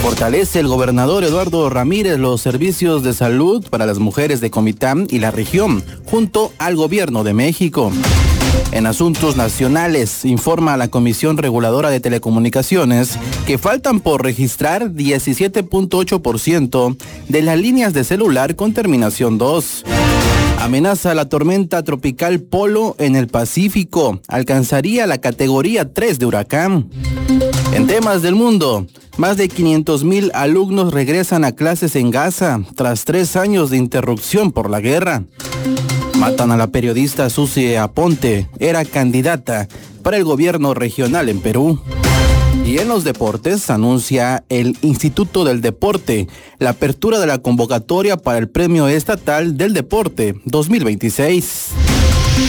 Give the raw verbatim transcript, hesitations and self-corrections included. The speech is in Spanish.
Fortalece el gobernador Eduardo Ramírez los servicios de salud para las mujeres de Comitán y la región, junto al gobierno de México. En asuntos nacionales, informa la Comisión Reguladora de Telecomunicaciones que faltan por registrar diecisiete punto ocho por ciento de las líneas de celular con terminación dos. Amenaza la tormenta tropical Polo en el Pacífico. Alcanzaría la categoría tres de huracán. En temas del mundo, más de quinientos mil alumnos regresan a clases en Gaza tras tres años de interrupción por la guerra. Matan a la periodista Susi Aponte, era candidata para el gobierno regional en Perú. Y en los deportes anuncia el Instituto del Deporte la apertura de la convocatoria para el Premio Estatal del Deporte dos mil veintiséis.